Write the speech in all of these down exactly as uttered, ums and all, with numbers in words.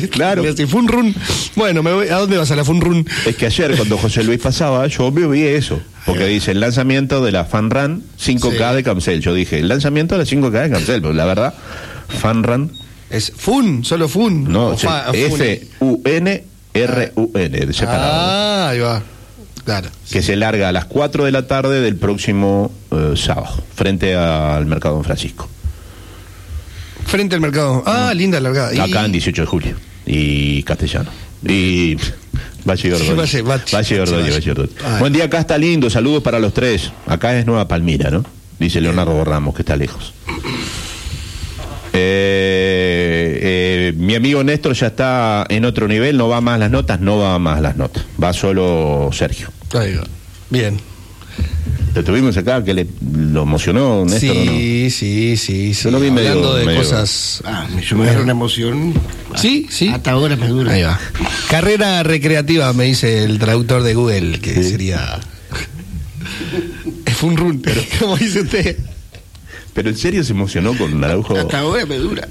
Claro. Fun run. Bueno, me voy, ¿a dónde vas? A la Fun run. Es que ayer cuando José Luis pasaba, yo vi eso. Porque dice el lanzamiento de la Fan Run cinco K sí. de Camsel. Yo dije, el lanzamiento de la cinco K de Camsel. Pero la verdad, Fan Run. Es Fun, solo Fun. No, sí, F U N R U N, separado. Ah, ahí va. Claro. Que sí. se larga a las cuatro de la tarde del próximo uh, sábado, frente al Mercado Don Francisco. Frente al Mercado. Ah, mm. linda largada. Acá y... en dieciocho de julio. Y Castellano. Y Valle Ordóñez. Valle, Valle, Valle Ordóñez, Valle Ordóñez. Buen día, acá está lindo, saludos para los tres. Acá es Nueva Palmira, ¿no? Dice Leonardo Ramos, que está lejos. Eh, eh, mi amigo Néstor ya está en otro nivel, no va más las notas, no va más las notas. Va solo Sergio. Ahí va. Bien. Lo tuvimos acá, que le, lo emocionó Néstor, sí, ¿o no? Sí, sí, sí. Yo lo vi medio, hablando de medio... cosas... Ah, yo me agarré una emoción. Sí, sí. Hasta ahora me dura. Ahí va. Carrera recreativa, me dice el traductor de Google, que sí. sería... Es un run, pero ¿cómo dice usted? Pero en serio se emocionó con Araujo. Hasta ahora me dura.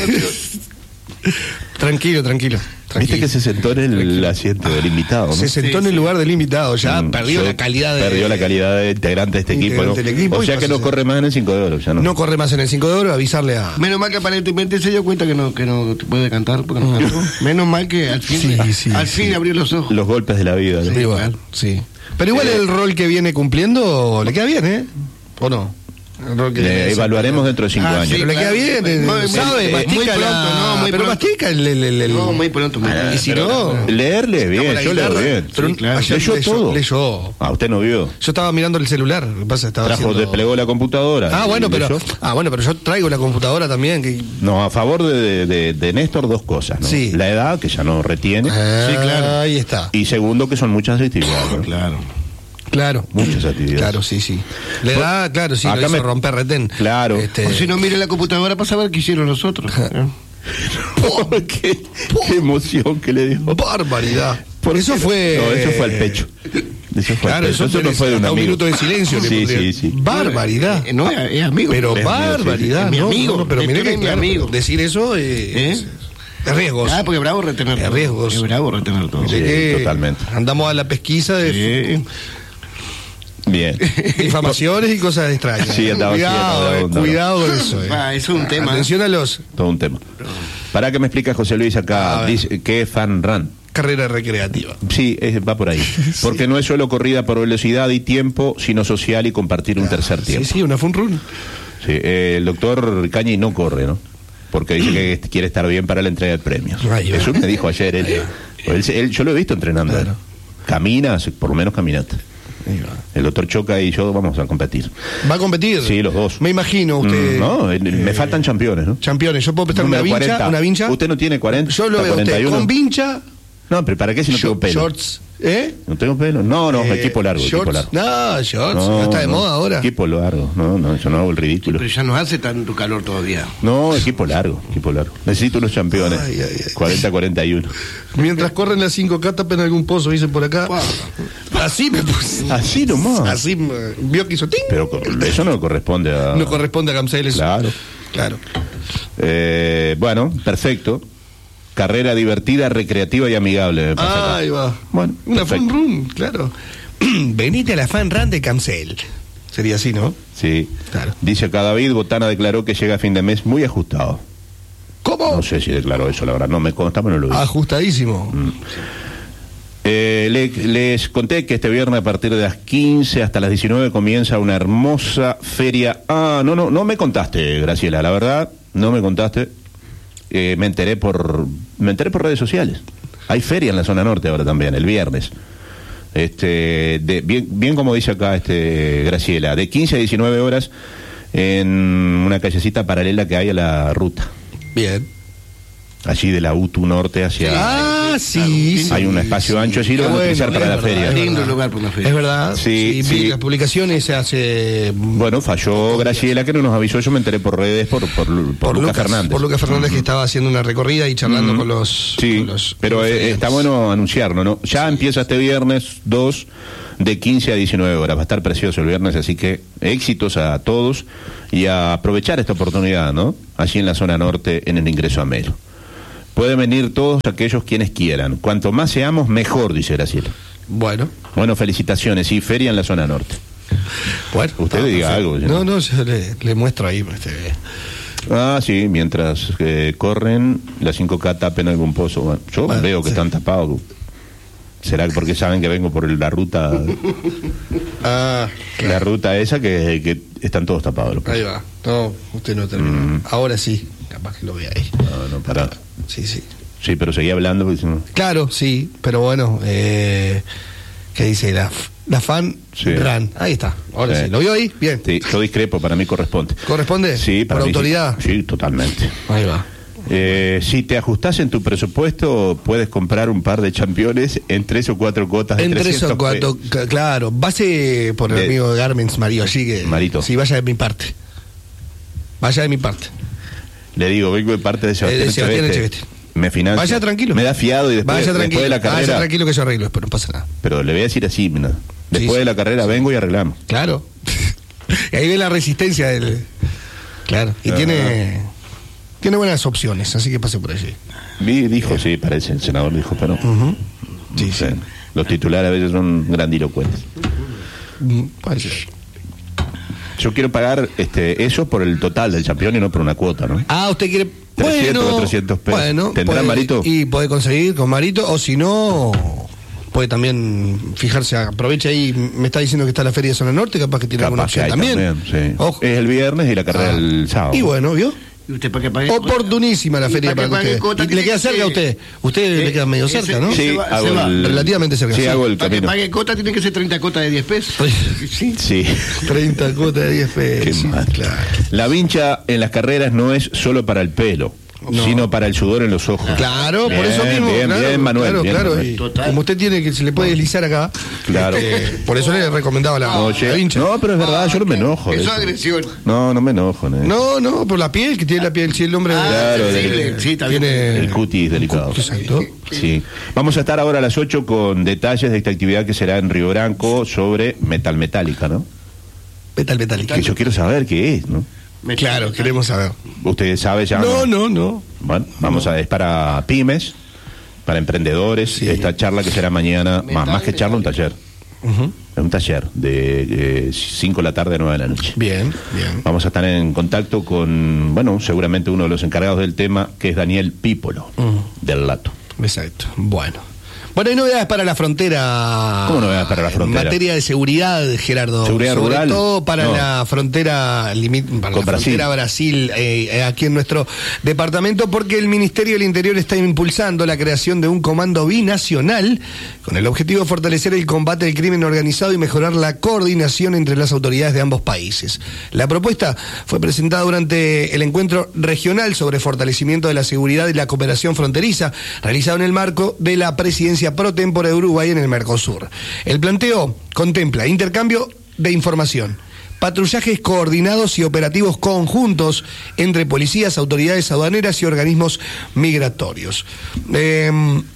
Tranquilo, tranquilo. Viste que se sentó en el tranquilo. asiento del invitado, ¿no? Se sentó sí, en el lugar del invitado, ya mm, perdió la calidad de... Perdió la calidad de integrante de este equipo, ¿no? equipo, o sea que no corre más en el cinco de oro, ya no. No corre más en el cinco de oro, avisarle a... Menos mal que aparentemente se dio cuenta que no, que no te puede cantar, porque no cantó. Menos mal que al fin, sí, sí, al sí. fin abrió los ojos. Los golpes de la vida, ¿no? Sí, igual, sí. Pero igual eh, el rol que viene cumpliendo le queda bien, ¿eh? ¿O no? Le evaluaremos dentro de cinco ah, años. Sí, pero le queda bien, eh, muy, sabe, muy, mastica muy pronto, la... no, muy pero pronto. mastica el, el, el, el... No, muy pronto. Muy ah, y si no... Leerle bien, yo leo bien. Pero sí, claro. Leyó todo. Leyó. Ah, usted no vio. Yo estaba mirando el celular, ¿qué pasa? Estaba Trajo, haciendo... desplegó la computadora. Ah, bueno, pero ¿leyó? Ah, bueno, pero yo traigo la computadora también. Que... No, a favor de, de, de Néstor, dos cosas, ¿no? Sí. La edad, que ya no retiene. Ah, sí, claro. Ahí está. Y segundo, que son muchas actividades. ¿no? Claro. Claro. Muchas actividades. Claro, sí, sí. Le da, claro, sí, acá lo hizo me... romper retén. Claro. Este... O si no, mire la computadora para saber qué hicieron los otros. Oh, qué, qué emoción que le dio. Barbaridad. Por eso fue... No, eso fue al pecho. Eso fue claro, eso, eso no fue de un amigo. Un minuto de silencio. Sí, sí, sí. Barbaridad. No, es, es amigo. Pero es barbaridad. Es mi amigo. No, no, pero mire que, claro, amigo. decir eso eh, es... Es riesgoso. Ah, porque es bravo retener todo. Es riesgoso. Es bravo retener todo. Sí, que totalmente. Andamos a la pesquisa de... Sí. Bien. Difamaciones y cosas extrañas. Sí, andaba cuidado, así, eh, cuidado con eso. Eh. Ah, eso es un tema. Atención a los... Todo un tema. Para que me explica José Luis acá, dice que es Fan Run. Carrera recreativa. Sí, es, va por ahí. Porque sí. no es solo corrida por velocidad y tiempo, sino social y compartir un tercer tiempo. Sí, sí, una fun run. Sí, eh, el doctor Cañi no corre, ¿no? Porque dice que quiere estar bien para la entrega de premios. Ay, Eso me dijo ayer él. Él, él. Yo lo he visto entrenando. Claro. Él. Camina, por lo menos caminata. El doctor Choca y yo vamos a competir. ¿Va a competir? Sí, los dos. Me imagino usted. Mm, no, eh, me faltan campeones, ¿no? Campeones, yo puedo prestar una vincha, cuarenta. una vincha. Usted no tiene cuarenta. Yo lo veo usted con vincha. No, pero ¿para qué si no tengo pelo? Shorts. ¿Eh? ¿No tengo pelo? No, no, eh, equipo largo, shorts. equipo largo. No, shorts, no, no está de no, moda ahora. Equipo largo, no, no, yo no hago el ridículo. Pero ya no hace tanto calor todavía. No, equipo largo, equipo largo. Necesito unos campeones. Ay, ay, ay. cuarenta cuarenta y uno. Mientras corren las cinco K, tapen algún pozo, dicen por acá. Wow. Así me puse. Así nomás. Así vio que hizo ting. Pero eso no corresponde a... No corresponde a Camsel eso. Claro. Claro. Eh, bueno, perfecto. Carrera divertida, recreativa y amigable, me parece. Ah, ahí va. Bueno, una fan run, claro. Venite a la fan run de Camsel. Sería así, ¿no? Sí. Claro. Dice acá David, Botana declaró que llega a fin de mes muy ajustado. ¿Cómo? No sé si declaró eso, la verdad. No me consta, pero no lo vi. Ajustadísimo. Mm. Eh, le, les conté que este viernes a partir de las quince hasta las diecinueve comienza una hermosa feria. Ah, no, no, no me contaste, Graciela, la verdad, no me contaste. Eh, me enteré por me enteré por redes sociales. Hay feria en la zona norte ahora también, el viernes. Este, de, bien, bien como dice acá este Graciela, de quince a diecinueve horas en una callecita paralela que hay a la ruta. Bien. Allí de la U T U Norte hacia... Ah, sí, sí. Hay un espacio sí, ancho, así sí, lo van a utilizar para la feria. Es lindo lugar para una feria. Es verdad. Sí, sí, sí. Las publicaciones se hace... Bueno, falló Graciela, que no nos avisó, yo me enteré por redes, por, por, por, por Lucas Fernández. Por Lucas Fernández, uh-huh. que estaba haciendo una recorrida y charlando uh-huh. con los... Sí, con los, pero con los eh, está bueno anunciarlo, ¿no? Ya sí. Empieza este viernes dos de quince a diecinueve horas. Va a estar precioso el viernes, así que éxitos a todos y a aprovechar esta oportunidad, ¿no? Allí en la zona norte, en el ingreso a Melo. Pueden venir todos aquellos quienes quieran. Cuanto más seamos, mejor, dice Graciela. Bueno. Bueno, felicitaciones. Y feria en la zona norte. Bueno. Usted no, diga no, algo. ¿Sí? No, no, yo le, le muestro ahí. Este, Ah, sí, mientras eh, corren, las cinco K tapen algún pozo. Bueno, yo bueno, veo que sí. están tapados. ¿Será porque saben que vengo por la ruta Ah, claro. la ruta esa que, que están todos tapados? Los Ahí va. No, usted no terminó. Mm. Ahora sí, capaz que lo vea ahí. No, no, pará. Sí, sí. Sí, pero seguía hablando. Porque, si no... Claro, sí, pero bueno, eh, ¿qué dice? La, la fan Sí. Ran. Ahí está. Ahora sí. Sí. ¿Lo vio ahí? Bien. Sí, yo discrepo, para mí corresponde. ¿Corresponde? Sí, para ¿Por mí sí. autoridad? Sí, totalmente. Ahí va. Eh, si te ajustás en tu presupuesto, puedes comprar un par de championes en tres o cuatro cuotas de En tres trescientos o cuatro, pesos. c- claro. Base por el De- amigo de Garments, Mario, así que. Marito. Sí, vaya de mi parte. Vaya de mi parte. Le digo, vengo de parte de Sebastián, Eh, de Sebastián Echeveste. Echeveste. Me financia. Vaya tranquilo. Me da fiado y después, Vaya después tranquilo. de la Vaya carrera. tranquilo que yo arreglo después, no pasa nada. Pero le voy a decir así, mira. Después Sí, de sí. la carrera vengo y arreglamos. Claro. Y ahí ve la resistencia del. Claro. Y Ajá. tiene. Tiene buenas opciones, así que pase por allí. Vi, dijo, sí, parece, el senador dijo, pero. Ujú. Sí, no sé, sí. Los titulares a veces son grandilocuentes. Mm, puede ser. Yo quiero pagar este eso por el total del campeón y no por una cuota, ¿no? Ah, usted quiere. trescientos, bueno, cuatrocientos pesos. Bueno, ¿Tendrá puede- Marito? Y puede conseguir con Marito, o si no, puede también fijarse, aprovecha ahí, me está diciendo que está la Feria de Zona Norte, capaz que tiene alguna Capaz que opción hay también. sí. Ojo. Es el viernes y la carrera Ah. el sábado. Y bueno, ¿vio? ¿Y usted para qué pague? Oportunísima la ¿Y feria para para qué que pague cuota? usted. Y le Tiene queda que cerca a ser- usted. Usted le Eh, queda medio ese- cerca, ¿no? ese Sí, va- hago se va. el... Relativamente cerca, Sí, sí. hago el Para que camino. pague cuota tiene que ser treinta cuotas de diez pesos. Sí. Sí. treinta cuotas de diez pesos. Qué mal. Claro. La vincha en las carreras no es solo para el pelo, No. sino para el sudor en los ojos. Claro, por Bien, eso mismo. Bien, claro, bien, Manuel. Claro, bien, claro. Manuel. y Total. como usted tiene que se le puede deslizar acá. Claro. este, por eso le recomendaba la, No, la che- vincha. no, pero es verdad, yo no me enojo. de Eso eso. es agresión. No, no me enojo. ¿no? No, no, por la piel, que tiene la piel, si el hombre Ah, Claro, sensible. del- Sí, está bien. tiene El cutis delicado. Exacto. Sí. Vamos a estar ahora a las ocho con detalles de esta actividad que será en Río Branco sobre metal metálica, ¿no? Metal metálico. Que yo quiero saber qué es, ¿no? Me- Claro, queremos saber. Usted sabe ya. No, no, no. Bueno, vamos a es para pymes, para emprendedores. Sí. Esta charla que será mañana, Metal más, más que charla, un taller. Ujú. Es un taller de cinco de la tarde a nueve de la noche. Bien, bien. Vamos a estar en contacto con, bueno, seguramente uno de los encargados del tema, que es Daniel Pípolo, Mm. del Lato. Exacto. Bueno. Bueno, hay novedades para la frontera. ¿Cómo novedades para la frontera? En materia de seguridad, Gerardo. ¿Seguridad Sobre rural? todo para No. la frontera limit, para Con la frontera Brasil, eh, eh, aquí en nuestro departamento, porque el Ministerio del Interior está impulsando la creación de un comando binacional con el objetivo de fortalecer el combate al crimen organizado y mejorar la coordinación entre las autoridades de ambos países. La propuesta fue presentada durante el encuentro regional sobre fortalecimiento de la seguridad y la cooperación fronteriza, realizado en el marco de la presidencia pro tempore de Uruguay en el Mercosur. El planteo contempla intercambio de información, patrullajes coordinados y operativos conjuntos entre policías, autoridades aduaneras y organismos migratorios. Eh,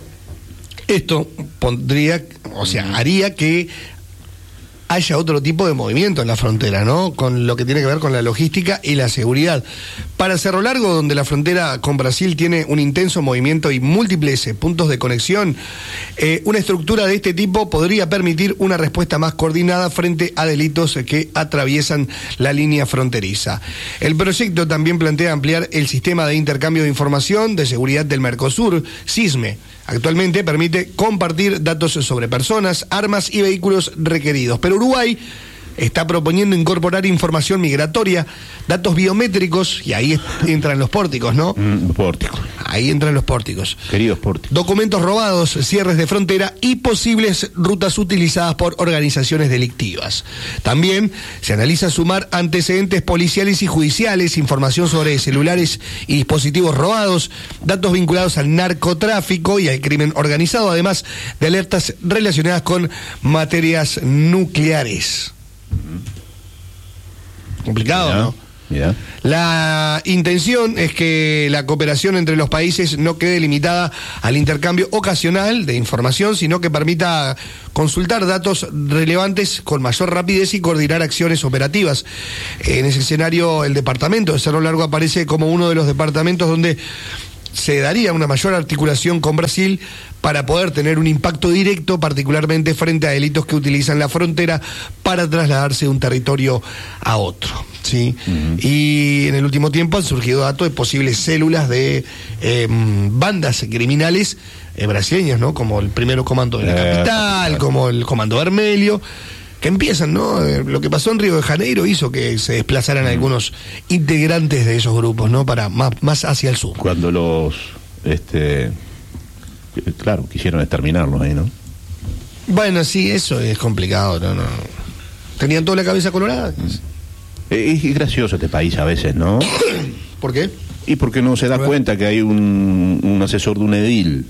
esto pondría, o sea, haría que haya otro tipo de movimiento en la frontera, ¿no? Con lo que tiene que ver con la logística y la seguridad. Para Cerro Largo, donde la frontera con Brasil tiene un intenso movimiento y múltiples eh, puntos de conexión, eh, una estructura de este tipo podría permitir una respuesta más coordinada frente a delitos eh, que atraviesan la línea fronteriza. El proyecto también plantea ampliar el sistema de intercambio de información de seguridad del Mercosur, SISME. Actualmente permite compartir datos sobre personas, armas y vehículos requeridos. Pero Uruguay está proponiendo incorporar información migratoria, datos biométricos, y ahí entran los pórticos, ¿no? Mm, pórtico. Ahí entran los pórticos. Queridos pórticos. Documentos robados, cierres de frontera y posibles rutas utilizadas por organizaciones delictivas. También se analiza sumar antecedentes policiales y judiciales, información sobre celulares y dispositivos robados, datos vinculados al narcotráfico y al crimen organizado, además de alertas relacionadas con materias nucleares. Complicado, Mirá, ¿no? mirá. La intención es que la cooperación entre los países no quede limitada al intercambio ocasional de información, sino que permita consultar datos relevantes con mayor rapidez y coordinar acciones operativas. En ese escenario, el departamento de Cerro Largo aparece como uno de los departamentos donde se daría una mayor articulación con Brasil para poder tener un impacto directo, particularmente frente a delitos que utilizan la frontera para trasladarse de un territorio a otro, ¿sí? Uh-huh. Y en el último tiempo han surgido datos de posibles células de eh, bandas criminales eh, brasileñas, ¿no? Como el primero comando de la eh, capital, eh. como el comando Vermelho, que empiezan, ¿no? Eh, lo que pasó en Río de Janeiro hizo que se desplazaran uh-huh. algunos integrantes de esos grupos, ¿no? Para más, más hacia el sur. Cuando los, este, claro, quisieron exterminarlos ahí, ¿no? Bueno, sí, eso es complicado, ¿no? no. Tenían toda la cabeza colorada. Es, es gracioso este país a veces, ¿no? ¿Por qué? Y porque no se da cuenta que hay un, un asesor de un edil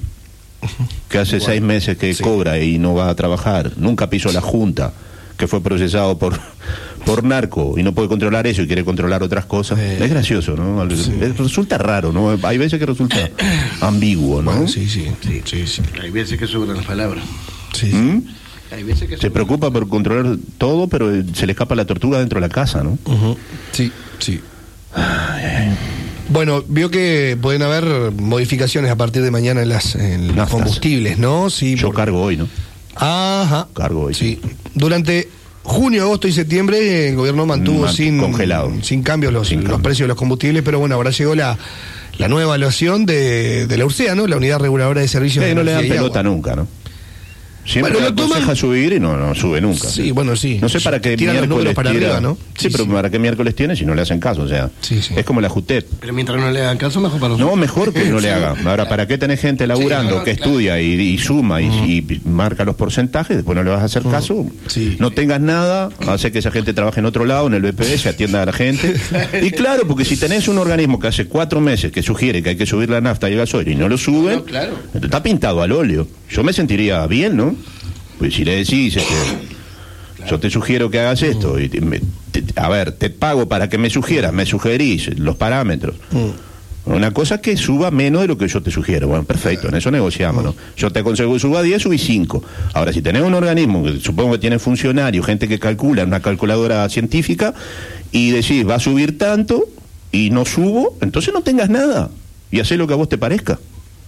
que hace bueno, seis meses que sí. cobra y no va a trabajar, nunca pisó la junta, que fue procesado por por narco y no puede controlar eso y quiere controlar otras cosas. Eh, es gracioso, ¿no? Sí. Resulta raro, ¿no? Hay veces que resulta ambiguo, ¿no? Bueno, sí, sí, sí, sí, sí. Hay veces que sobran las palabras. Sí, sí. ¿Mm? Hay veces que se preocupa por controlar todo, pero se le escapa la tortuga dentro de la casa, ¿no? Uh-huh. Sí, sí. Ay, ay. Bueno, vio que pueden haber modificaciones a partir de mañana en, las, en los combustibles, ¿no? Sí. Yo por... cargo hoy, ¿no? Ajá. Cargo hoy. Sí. Durante junio, agosto y septiembre el gobierno mantuvo Man, sin congelado. sin cambios los, sin los cambio. precios de los combustibles, pero bueno, ahora llegó la, la nueva evaluación de, de la U R S E A, ¿no? La Unidad Reguladora de Servicios sí, de no le dan Energía pelota nunca, ¿no? Siempre bueno, lo aconseja toman... subir y no, no sube nunca. Sí, bueno, sí. No sé para qué Tiran miércoles para tira... arriba, ¿no? Sí, sí, pero sí. ¿Para qué miércoles tiene si no le hacen caso? O sea, sí, sí. es como la JUTEP. Pero mientras no le hagan caso, mejor para nosotros. No, mejor que no le haga. Ahora, ¿para qué tenés gente laburando sí, claro, que claro. estudia y, y suma y, uh-huh. y marca los porcentajes? Después no le vas a hacer caso. Uh-huh. Sí. No tengas nada, hace que esa gente trabaje en otro lado, en el B P S, atienda a la gente. Y claro, porque si tenés un organismo que hace cuatro meses que sugiere que hay que subir la nafta y el gasoil y no lo suben, no, claro. está pintado al óleo. Yo me sentiría bien, ¿no? Pues si le decís, este, claro. yo te sugiero que hagas esto, y te, me, te, a ver, te pago para que me sugieras, me sugerís los parámetros. Mm. Una cosa es que suba menos de lo que yo te sugiero. Bueno, perfecto, claro. en eso negociamos, ¿no? Yo te aconsejo que suba diez, subí cinco. Ahora, si tenés un organismo, que supongo que tiene funcionarios, gente que calcula, una calculadora científica, y decís, va a subir tanto, y no subo, entonces no tengas nada, y hacé lo que a vos te parezca.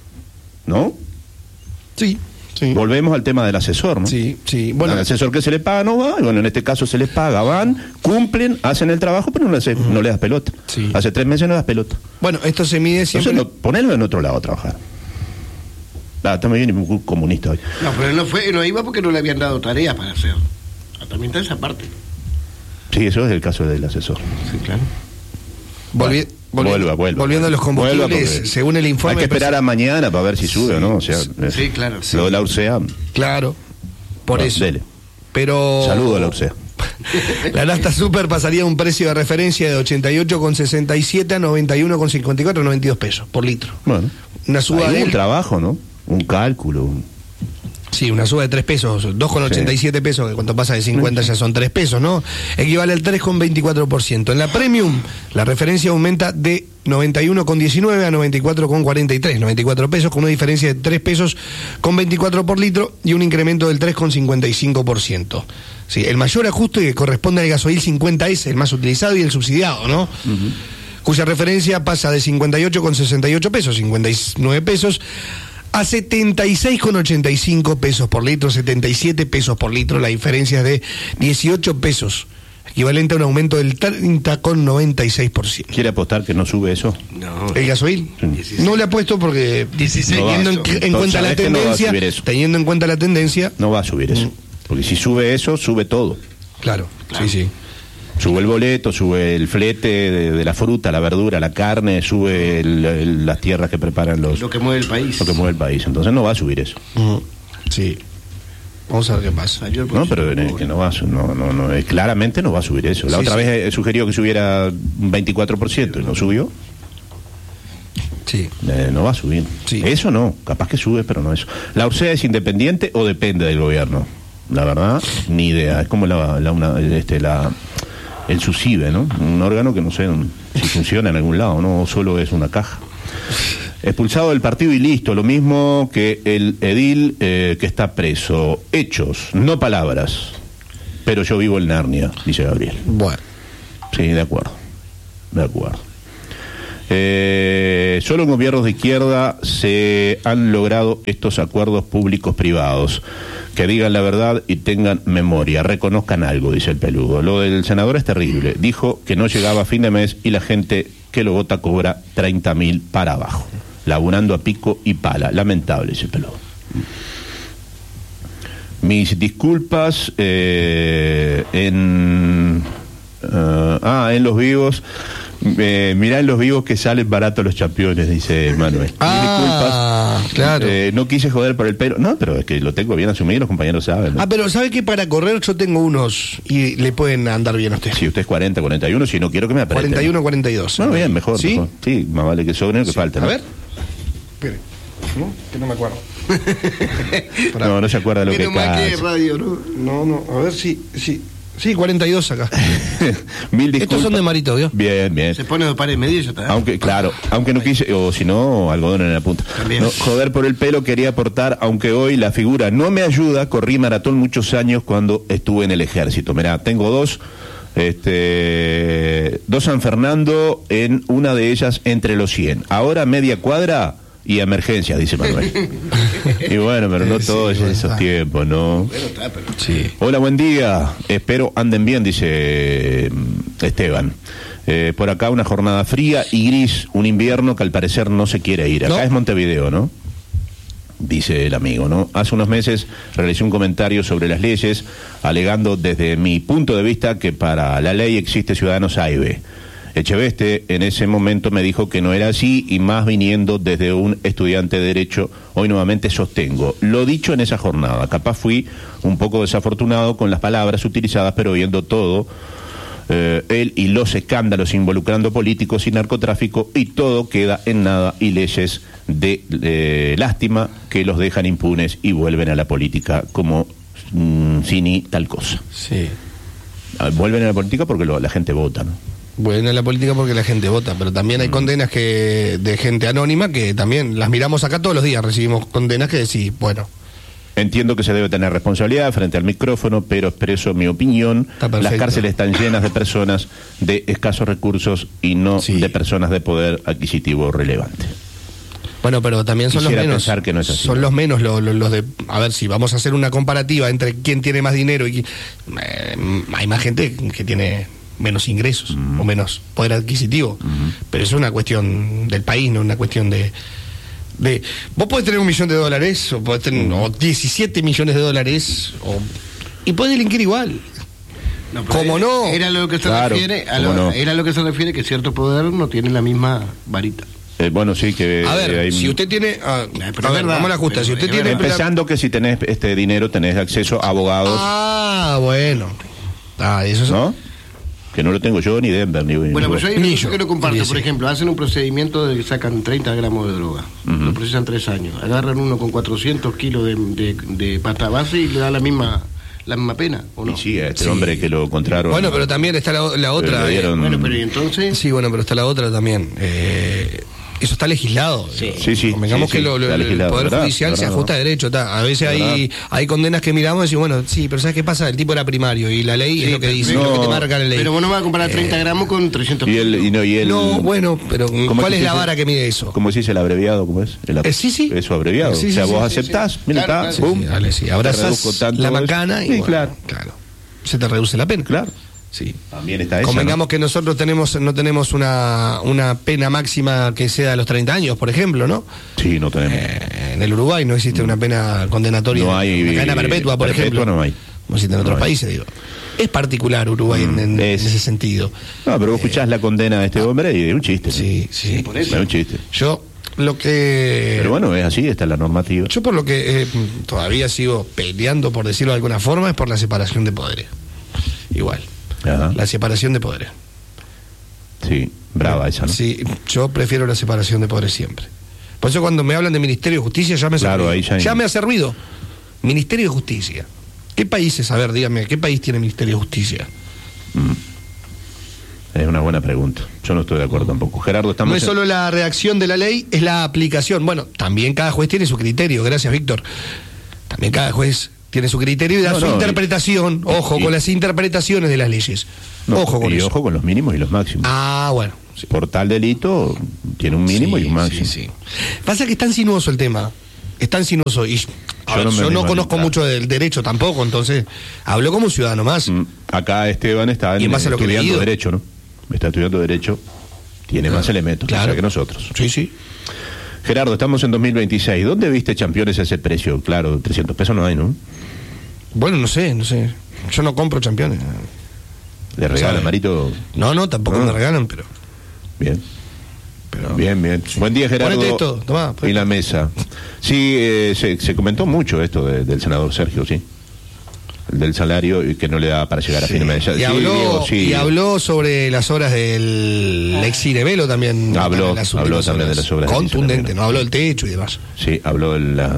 ¿No? Sí. Sí. Volvemos al tema del asesor, ¿no? Sí, sí. Bueno, al asesor que se le paga no va, y bueno, en este caso se les paga, van, cumplen, hacen el trabajo, pero no le, hace, uh-huh. no le das pelota. Sí. Hace tres meses no das pelota. Bueno, esto se mide siempre... Entonces, no, ponelo en otro lado a trabajar. Ah, está muy bien, muy comunista hoy. No, pero no fue, no iba porque no le habían dado tareas para hacer. También está esa parte. Sí, eso es el caso del asesor. Sí, claro. Volvi- volvi- vuelva, vuelva. Volviendo a los combustibles, según el informe... Hay que esperar a mañana para ver si sube sí, o no. O sea, sí, claro. Sí. Lo de la U R S E A. Claro, por no, eso. Dele. Pero... Saludo a la U R S E A. La nafta super pasaría a un precio de referencia de ochenta y ocho con sesenta y siete a noventa y uno con cincuenta y cuatro, noventa y dos pesos por litro. Bueno. Una suba hay de... un trabajo, ¿no? Un cálculo, un... Sí, una suba de tres pesos, dos con ochenta y siete sí. pesos, que cuando pasa de cincuenta ya son tres pesos, ¿no? Equivale al tres con veinticuatro por ciento. En la Premium, la referencia aumenta de noventa y uno con diecinueve a noventa y cuatro con cuarenta y tres, noventa y cuatro pesos, con una diferencia de tres pesos con veinticuatro por litro y un incremento del tres con cincuenta y cinco por ciento. Sí, el mayor ajuste que corresponde al gasoil cincuenta ese, el más utilizado y el subsidiado, ¿no? Uh-huh. Cuya referencia pasa de cincuenta y ocho con sesenta y ocho pesos, cincuenta y nueve pesos, a setenta y seis con ochenta y cinco pesos por litro, setenta y siete pesos por litro, la diferencia es de dieciocho pesos, equivalente a un aumento del treinta con noventa y seis por ciento. ¿Quiere apostar que no sube eso? No. ¿El gasoil? Sí. No le apuesto porque dieciséis, teniendo no en, en cuenta la tendencia, no teniendo en cuenta la tendencia, no va a subir eso, mm. porque si sube eso, sube todo. Claro, claro. sí, sí. Sube el boleto, sube el flete de, de la fruta, la verdura, la carne, sube el, el, las tierras que preparan los... Lo que mueve el país. Lo que mueve el país. Entonces no va a subir eso. Uh-huh. Sí. Vamos a ver qué pasa. No, pero eh, que no va, no, no, no, eh, claramente no va a subir eso. La sí, otra sí. vez eh, sugirió que subiera un veinticuatro por ciento y no subió. Sí. Eh, no va a subir. Sí. Eso no, capaz que sube, pero no eso. ¿La U R S E A es independiente o depende del gobierno? La verdad, ni idea. Es como la, la, una, este, la el SUSIBE, ¿no? Un órgano que no sé si funciona en algún lado, ¿no? O solo es una caja. Expulsado del partido y listo, lo mismo que el edil eh, que está preso. Hechos, no palabras. Pero yo vivo en Narnia, dice Gabriel. Bueno. Sí, de acuerdo. De acuerdo. Eh, solo en gobiernos de izquierda se han logrado estos acuerdos públicos-privados. Que digan la verdad y tengan memoria, reconozcan algo, dice el peludo. Lo del senador es terrible. Dijo que no llegaba a fin de mes y la gente que lo vota cobra treinta mil para abajo, laburando a pico y pala. Lamentable, dice el peludo. Mis disculpas eh, en uh, ah en los vivos. Eh, mirá en los vivos que salen baratos los campeones, dice Manuel. Ah, disculpas, claro. Eh, no quise joder por el pelo. No, pero es que lo tengo bien asumido, los compañeros saben, ¿no? Ah, pero ¿sabe que para correr yo tengo unos y le pueden andar bien a usted? Si usted es cuarenta, cuarenta y uno, si no quiero que me apriete. cuarenta y uno, cuarenta y dos. Bueno, bien, mejor. ¿Sí? Mejor. Sí, más vale que sobre que Sí. falta, ¿no? A ver. Espere. ¿No? Que no me acuerdo. No, no se acuerda de lo Menos que mal que cae. radio, ¿no? No, no, a ver si, sí. Sí, cuarenta y dos acá. Mil disculpas. Estos son de Marito, ¿vio? Bien, bien. Se pone dos pares y medio y ya está. Aunque, claro, aunque no quise, o si no, algodón en la punta. También. No, joder por el pelo quería aportar, aunque hoy la figura no me ayuda, corrí maratón muchos años cuando estuve en el ejército. Mirá, tengo dos, este, dos San Fernando, en una de ellas entre los cien. Ahora media cuadra y emergencia, dice Manuel. Y bueno, pero no Sí, todos bueno, esos está. tiempos, ¿no? Bueno, está, pero... Sí. Hola, buen día. Espero anden bien, dice mm, Esteban. Eh, por acá una jornada fría y gris, un invierno que al parecer no se quiere ir. Acá ¿No? es Montevideo, ¿no? Dice el amigo, ¿no? Hace unos meses realicé un comentario sobre las leyes, alegando desde mi punto de vista que para la ley existe ciudadanos A y B. Echeveste en ese momento me dijo que no era así, y más viniendo desde un estudiante de Derecho, hoy nuevamente sostengo lo dicho en esa jornada. Capaz fui un poco desafortunado con las palabras utilizadas, pero viendo todo, eh, él y los escándalos involucrando políticos y narcotráfico, y todo queda en nada, y leyes de eh, lástima que los dejan impunes y vuelven a la política como mm, sin ni tal cosa. Sí. Ah, vuelven a la política porque lo, la gente vota, ¿no? Bueno, en la política porque la gente vota, pero también hay condenas que de gente anónima que también las miramos acá todos los días, recibimos condenas que decís, bueno. Entiendo que se debe tener responsabilidad frente al micrófono, pero expreso mi opinión. Está perfecto. Las cárceles están llenas de personas de escasos recursos y no Sí. de personas de poder adquisitivo relevante. Bueno, pero también son Quisiera los menos. pensar que no es así, son ¿no? los menos lo- lo- los de. A ver, si vamos a hacer una comparativa entre quién tiene más dinero y quién- eh, hay más gente que tiene menos ingresos o menos poder adquisitivo. Pero eso es una cuestión del país, no una cuestión de. de vos podés tener un millón de dólares o podés tener o diecisiete millones de dólares o, y podés delinquir igual. No, pero ¿Cómo era- no? Era lo que se Claro, refiere, a ¿cómo lo- no? era lo que se refiere que cierto poder no tiene la misma varita. Eh, bueno, sí que... A ver, eh, hay- si usted tiene. ah, pero a es ver, verdad, vamos a la justa. pero Si usted es tiene. verdad. Empezando que si tenés este dinero, tenés acceso a abogados, Ah, bueno. Ah, eso es. ¿no? Que no lo tengo yo, ni Denver, ni... Bueno, ni pues yo vos. ahí Ni lo yo. que no comparto, Ni por ese. ejemplo, hacen un procedimiento de que sacan treinta gramos de droga, lo procesan tres años, agarran uno con cuatrocientos kilos de, de, de pasta base y le da la misma la misma pena, ¿o no? Y sí, a este Sí. hombre que lo encontraron... Bueno, pero también está la, la otra. le eh, dieron- Bueno, pero y entonces... Sí, bueno, pero está la otra también. Eh, eso está legislado. Sí. Sí, sí, Convengamos sí, que sí, lo- lo- está el legislado, Poder ¿verdad? Judicial se ¿verdad? ajusta a derecho. Está. A veces hay, hay condenas que miramos y decimos, bueno, sí, pero ¿sabes qué pasa? El tipo era primario y la ley es Sí, lo que pero- dice, no, es lo que te marca la ley. Pero vos no vas a comparar treinta gramos con trescientos Y él, y no, y él, no, bueno, pero ¿cómo ¿cuál se es la dice? vara que mide eso? ¿Cómo se dice el abreviado? ¿Cómo es? El ab- Eh, sí, sí. Eso abreviado. Sí, o sea, sí, vos sí, aceptás, sí. mira, Claro, está, claro. pum, Sí, dale, sí. te Abrazás reduzco tanto la eso. macana y Sí, bueno, claro. claro. Se te reduce la pena. Claro. Sí. También está eso. Convengamos que nosotros tenemos no tenemos una, una pena máxima que sea de los treinta años, por ejemplo, ¿no? Sí, no tenemos. Eh, en el Uruguay no existe una pena condenatoria, No hay, una cadena perpetua, por perpetua ejemplo. no hay. Como existe en No otros hay. países, digo. Es particular Uruguay en, en- es- en ese sentido. No, pero vos escuchás la condena de este hombre y es un chiste. ¿no? Sí, sí. por eso. Es un chiste. Yo lo que Pero bueno, es así, está la normativa. yo por lo que eh, todavía sigo peleando, por decirlo de alguna forma, es por la separación de poderes. Igual. Ajá. La separación de poderes. Sí, brava esa, ¿no? Sí, yo prefiero la separación de poderes siempre. Por eso cuando me hablan de Ministerio de Justicia ya me hace Claro, ruido. ahí ya- Ya me hace ruido. Ministerio de Justicia. ¿Qué países, a ver, dígame, qué país tiene Ministerio de Justicia? Es una buena pregunta. Yo no estoy de acuerdo tampoco. Gerardo, estamos... No es en- solo la redacción de la ley, es la aplicación. Bueno, también cada juez tiene su criterio, gracias Víctor. También cada juez tiene su criterio y da No, su no, interpretación. y- Ojo y- con las interpretaciones de las leyes. No, ojo con y eso. ojo con los mínimos y los máximos. Ah, bueno. sí. Por tal delito tiene un mínimo Sí, y un máximo. sí, sí. Pasa que es tan sinuoso el tema. Es tan sinuoso. Y a ver, no me yo no animo a conozco entrar. mucho del derecho tampoco, entonces hablo como un ciudadano más. Mm, Acá Esteban está Y en- en base a lo que he estudiando leído. Derecho, ¿no? Está estudiando Derecho. Tiene más elementos claro. quizá que nosotros. Sí, sí. Gerardo, estamos en dos mil veintiséis. ¿Dónde viste Championes a ese precio? Claro, trescientos pesos no hay, ¿no? Bueno, no sé, no sé. Yo no compro Championes. Le regala, ¿Sabe? Marito. No, no, tampoco Ah. me regalan, pero... Bien. pero Bien, bien. Buen día, Gerardo. Ponete esto, tomá, ponete. Y la mesa. Sí, eh, se, se comentó mucho esto de- del senador Sergio, sí. El del salario y que no le da para llegar a Sí. fin de mes. Y, Sí, habló, Diego, sí. y habló sobre las obras del ex Cirebelo también. Habló, en las habló últimas también de las obras del Contundente, Cirebelo. no habló del techo y demás. Sí, habló de, la,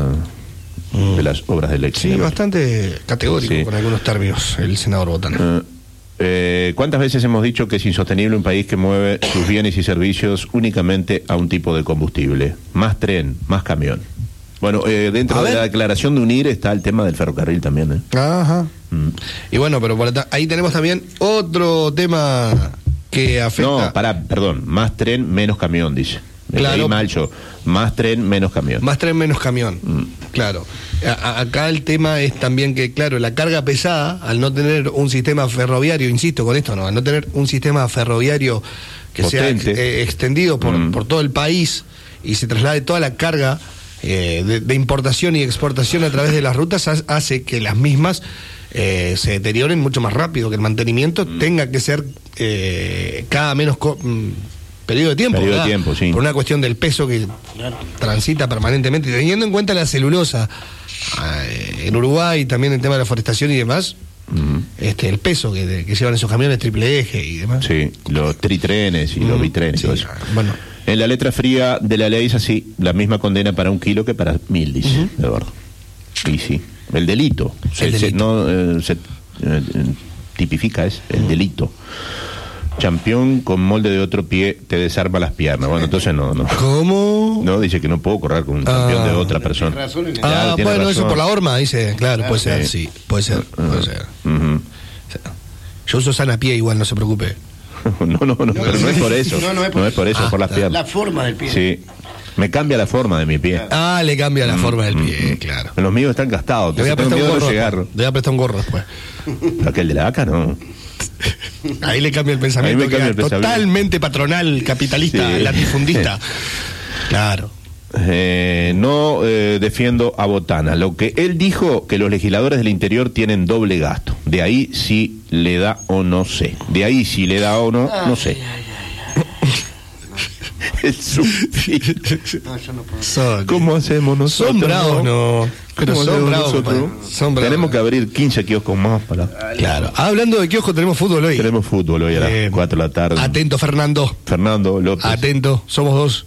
de las obras del ex. Sí, bastante categórico Sí. con algunos términos, el senador Botana. Eh, eh, ¿Cuántas veces hemos dicho que es insostenible un país que mueve sus bienes y servicios únicamente a un tipo de combustible? Más tren, más camión. Bueno, eh, dentro A de ver. la declaración de UNIR está el tema del ferrocarril también, ¿eh? Ajá. Mm. Y bueno, pero por acá- ahí tenemos también otro tema que afecta. No, pará, perdón, más tren, menos camión, dice. Me Claro. leí mal yo. Más tren, menos camión. Más tren, menos camión. Mm. Claro. A- a- acá el tema es también que, claro, la carga pesada, al no tener un sistema ferroviario, insisto con esto, no, al no tener un sistema ferroviario que Potente. sea eh, extendido por, Mm. por todo el país y se traslade toda la carga eh, de, de importación y exportación a través de las rutas, ha- hace que las mismas eh, se deterioren mucho más rápido, que el mantenimiento Mm. tenga que ser eh, cada menos co- mm, periodo de tiempo. Periodo de ¿verdad? tiempo, sí. Por una cuestión del peso que transita permanentemente, y teniendo en cuenta la celulosa eh, en Uruguay, también el tema de la forestación y demás, Mm. este el peso que, que llevan esos camiones triple eje y demás. Sí, los tritrenes y los Mm, bitrenes. y sí, todo eso. bueno. En la letra fría de la ley es así, la misma condena para un kilo que para mil, dice Ujú. Eduardo. Y sí, el delito. Se, El se- delito. no, eh, se eh, tipifica, es el delito. Campeón con molde de otro pie te desarma las piernas. Bueno, entonces no, no. ¿Cómo? No, dice que no puedo correr con un campeón Ah. de otra persona. Tiene razón en eso. Ah, Claro, tiene bueno, eso razón. por la horma, dice. Claro, puede ser, sí. sí, puede ser, puede ser. Ujú. Yo uso sana pie igual, no se preocupe. No, no, no, pero no es por eso. No, no es por por eso, Ah, es por las está. piernas. La forma del pie. Sí. Me cambia la forma de mi pie. Ah, le cambia la Mm, forma del mm, pie, mm. claro. Los míos están gastados. Le voy a entonces prestar tengo un miedo de gorro. no después. Le voy a prestar un gorro después. llegar. Aquel de la vaca no. Ahí le cambia el pensamiento, Ahí me cambia queda el pensamiento. totalmente patronal, capitalista, Sí. latifundista. Claro. Eh, no eh, defiendo a Botana. Lo que él dijo, que los legisladores del interior tienen doble gasto. De ahí si le da o no sé. De ahí si le da o no, no sé. Es un fin. No, yo no puedo. Son, ¿Cómo hacemos nosotros? son bravos, no. Pero ¿Cómo son hacemos bravos, nosotros? compadre. Son bravos. Tenemos que abrir quince kioscos más para... Claro. Hablando de kiosco, tenemos fútbol hoy. Tenemos fútbol hoy a las Eh, cuatro de la tarde. Atento, Fernando. Fernando López. Atento, somos dos.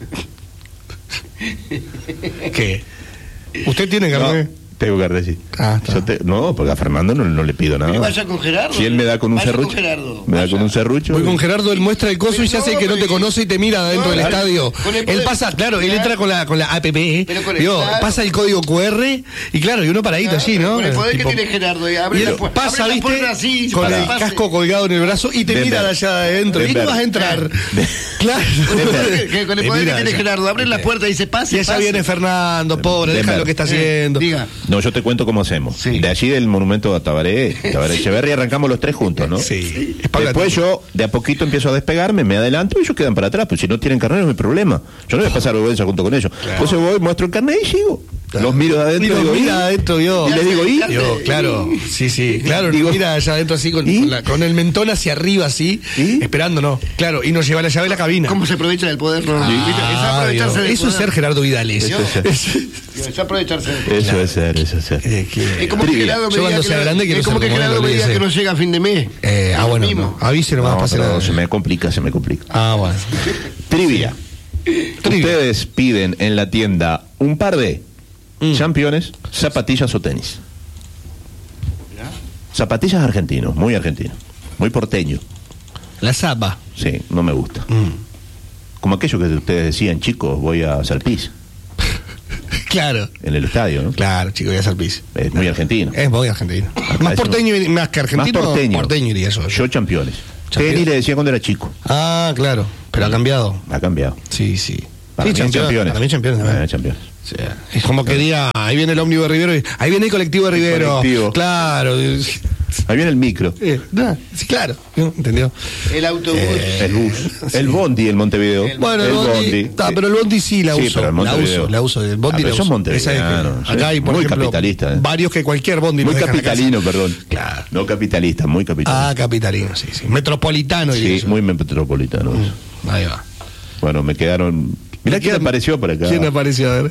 ¿Qué? ¿Usted tiene No, carnet? tengo que decir. Ah, está. Yo te- no, porque a Fernando no, no le pido nada. Pero vaya con Gerardo. Si él me da con un Vaya serrucho, con Gerardo. me da Vaya. con un serrucho. Voy con Gerardo, él muestra el coso y se Pero hace no, que no te pero- conoce y te mira adentro No, del claro. estadio. Con el Él poder- pasa, claro, él Claro. entra con la, con la A P P, Pero con el- digo, claro. pasa el código Q R y claro, y uno paradito allí, ¿no? Con el poder Tipo- que tiene Gerardo. Y abre y la él pu- pasa, abre la viste, puerta así, con para el pase. casco colgado en el brazo y te Denver. mira de allá de adentro. ¿Y Denver. no vas a entrar? De- Claro. Con el poder que- con el Y poder que mira tiene allá. Gerardo. Abre la puerta y dice pase. Y allá pase. viene Fernando, pobre, deja Denver. lo que está Eh, haciendo. Diga. No, yo te cuento cómo hacemos. Sí. De allí del monumento a Tabaré, Tabaré Echeverri, arrancamos los tres juntos, ¿no? Sí. Es paulatino. Después yo de a poquito empiezo a despegarme, me adelanto y ellos quedan para atrás. Pues si no tienen carnet no hay problema. Yo no voy a pasar vergüenza junto con ellos. Entonces voy, muestro el carnet y sigo. Los miro de adentro Y y los digo, mira "¿Y?". adentro, yo. Y le digo, ¿y? Yo, claro, sí, sí, claro, Digo, mira allá adentro así con, ¿y? con, la- con el mentón hacia arriba así, ¿y? esperando, ¿no? Claro, y nos lleva la llave de la cabina. ¿Cómo se aprovecha del poder? No, Ah, ¿viste? Es aprovecharse Dios. del Eso es poder. ser Gerardo Vidales. Eso es ser. Dios, Es aprovecharse del poder. Eso es ser, eso es ser. Eh, que- Es como que Trivia. Gerardo me Yo diga cuando que sea no- grande quiero es como ser que como él, Gerardo me diga olvídese. que no llega a fin de mes. Eh, ah, Es lo bueno, mismo. no, avise nomás, No, pase pero nada. se me complica, se me complica. Ah, bueno. Trivia. Trivia. Ustedes piden en la tienda un par de Mm. championes, zapatillas o tenis. Zapatillas argentinos, muy argentinos, muy porteño. La zapa. Sí, no me gusta. Mm. Como aquello que ustedes decían, chicos, voy a hacer pis Claro, en el estadio, ¿no? claro, chico, voy a hacer pis. Es muy argentino. Es muy argentino. Más eso- porteño, más que argentino, Más porteño. porteño iría eso. Yo championes. Tenis le decía cuando era chico. Ah, claro. Pero ha cambiado. Ha cambiado. Sí, sí. Para sí, mí campeones. Para mí campeones. Para mí campeones. O sea, es como que diga, ahí viene el ómnibus de Rivero, y, ahí viene el colectivo de Rivero. Colectivo. Claro. Ahí viene el micro. Eh, nah, sí, claro. ¿Entendió? El autobús. Eh, el bus. Sí. El bondi, el Montevideo. El, bueno, el, el bondi. bondi está, sí. Pero el bondi sí la uso. Sí, pero el la uso, la uso. El bondi ah, la uso. Montevideano, es acá hay, por muy ejemplo, capitalista. Eh. Varios que cualquier bondi. Muy capitalino, perdón. Claro. No capitalista, muy capitalino. Ah, capitalino, sí, sí. Metropolitano. Sí, eso. Muy metropolitano. Mm, ahí va. Bueno, me quedaron... Mirá quién apareció por acá. ¿Quién apareció? A ver.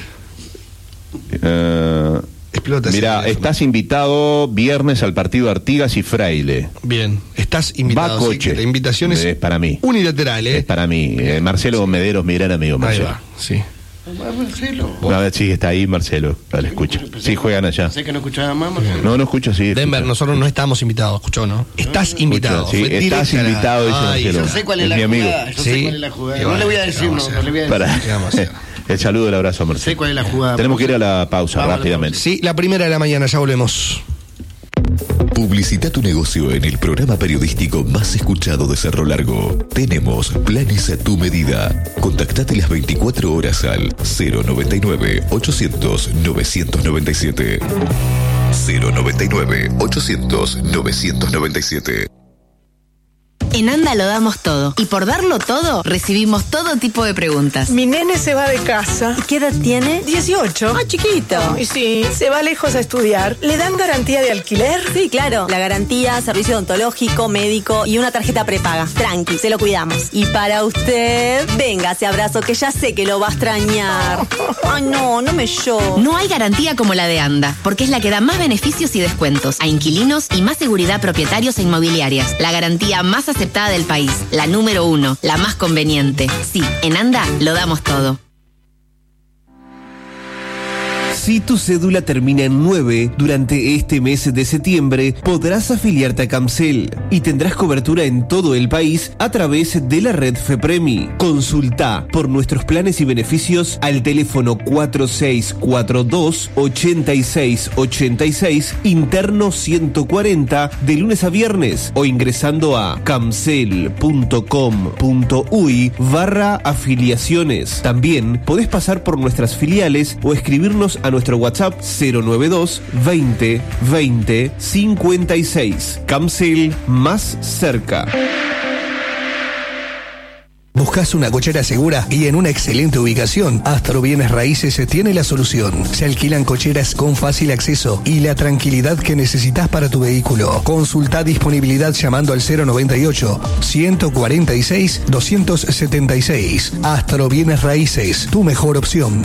Uh, Explota. Mira, estás invitado viernes al partido Artigas y Fraile. Bien, estás invitado. Va coche. Sí, la invitación es, es para mí. Unilateral, ¿eh? Es para mí. Eh, Marcelo sí. Mederos, mi gran amigo Marcelo. Ahí va, sí. Marcelo. A ver, sí, está ahí Marcelo. Vale, escucha. Sí, juegan allá. Sé que no escuchaba más, Marcelo. No, no escucho, sí. Denver, escucha. Nosotros no estamos invitados, ¿escuchó, no? Estás invitado. Sí, estás invitado, dice Marcelo. Yo sé cuál es, es la mi amigo. Jugada, yo sí. sé cuál es la jugada. No le voy a decir, no, no le voy a decir. Para. El saludo, el abrazo, Marcelo. Sé cuál es la jugada. Tenemos que ir a la pausa Vamos rápidamente. Sí, la primera de la mañana, ya volvemos. Publicita tu negocio en el programa periodístico más escuchado de Cerro Largo. Tenemos planes a tu medida. Contactate las veinticuatro horas al cero noventa y nueve, ochocientos, novecientos noventa y siete. cero noventa y nueve, ochocientos, novecientos noventa y siete. En ANDA lo damos todo. Y por darlo todo, recibimos todo tipo de preguntas. Mi nene se va de casa. ¿Qué edad tiene? dieciocho. Ah, chiquito. Y sí, se va lejos a estudiar. ¿Le dan garantía de alquiler? Sí, claro. La garantía, servicio odontológico, médico y una tarjeta prepaga. Tranqui, se lo cuidamos. Y para usted, venga ese abrazo que ya sé que lo va a extrañar. Ay, no, no me lloro. No hay garantía como la de ANDA, porque es la que da más beneficios y descuentos a inquilinos y más seguridad a propietarios e inmobiliarias. La garantía más aceptada del país, la número uno, la más conveniente. Sí, en ANDA lo damos todo. Si tu cédula termina en nueve, durante este mes de septiembre podrás afiliarte a Camcel y tendrás cobertura en todo el país a través de la red FEPREMI. Consulta por nuestros planes y beneficios al teléfono cuatro seis cuatro dos, ocho seis ocho seis, interno ciento cuarenta, de lunes a viernes, o ingresando a camcel punto com punto uy barra afiliaciones. También podés pasar por nuestras filiales o escribirnos a nuestro WhatsApp cero noventa y dos, veinte, veinte, cincuenta y seis. Camcel, más cerca. ¿Buscas una cochera segura y en una excelente ubicación? Astro Bienes Raíces tiene la solución. Se alquilan cocheras con fácil acceso y la tranquilidad que necesitas para tu vehículo. Consulta disponibilidad llamando al cero noventa y ocho, ciento cuarenta y seis, doscientos setenta y seis. Astro Bienes Raíces, tu mejor opción.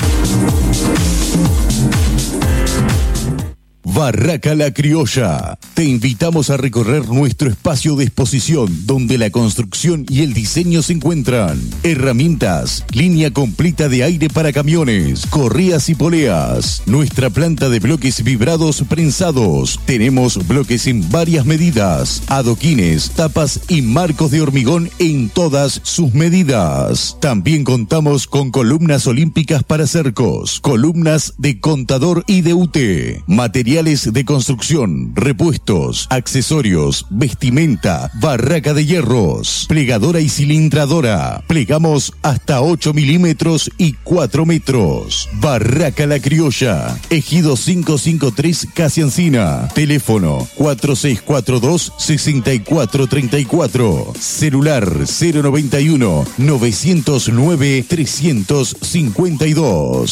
Barraca La Criolla. Te invitamos a recorrer nuestro espacio de exposición donde la construcción y el diseño se encuentran. Herramientas, línea completa de aire para camiones, correas y poleas. Nuestra planta de bloques vibrados prensados. Tenemos bloques en varias medidas, adoquines, tapas y marcos de hormigón en todas sus medidas. También contamos con columnas olímpicas para cercos, columnas de contador y de U T, materiales de construcción, repuestos, accesorios, vestimenta, barraca de hierros, plegadora y cilindradora. Plegamos hasta ocho milímetros y cuatro metros. Barraca La Criolla, Ejido quinientos cincuenta y tres, Casi Encina. Teléfono cuatro seis cuatro dos, seis cuatro tres cuatro. Celular cero noventa y uno, novecientos nueve, trescientos cincuenta y dos.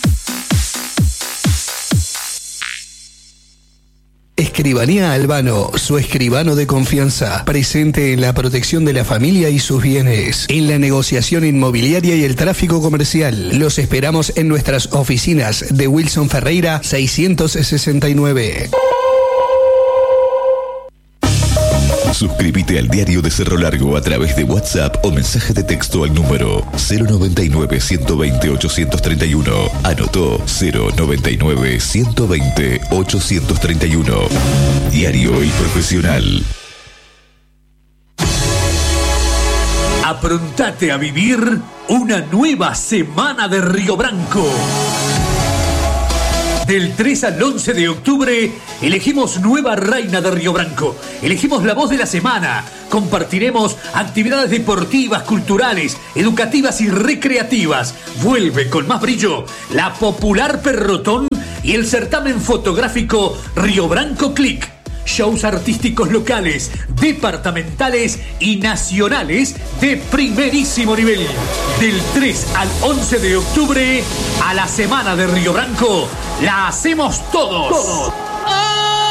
Escribanía Albano, su escribano de confianza, presente en la protección de la familia y sus bienes, en la negociación inmobiliaria y el tráfico comercial. Los esperamos en nuestras oficinas de Wilson Ferreira seiscientos sesenta y nueve. Suscríbete al Diario de Cerro Largo a través de WhatsApp o mensaje de texto al número cero noventa y nueve, ciento veinte, ochocientos treinta y uno. Anotó cero noventa y nueve, ciento veinte, ochocientos treinta y uno. Diario y profesional. Aprontate a vivir una nueva semana de Río Branco. Del tres al once de octubre, elegimos nueva reina de Río Branco. Elegimos la voz de la semana. Compartiremos actividades deportivas, culturales, educativas y recreativas. Vuelve con más brillo la popular Perrotón y el certamen fotográfico Río Branco Click. Shows artísticos locales, departamentales y nacionales de primerísimo nivel. Del tres al once de octubre, a la Semana de Río Branco, la hacemos todos. todos.